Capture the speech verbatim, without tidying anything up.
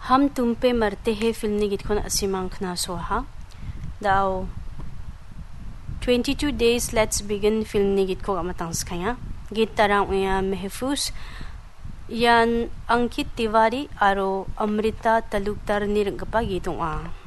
हम तुम पे मरते हैं film ni git kon asimang khna so ha daw twenty-two days let's begin film ni git ko amatang skaya git tarang uya mehfus yan Ankit Tiwari aro Amrita Taluktar nirgpa gitong a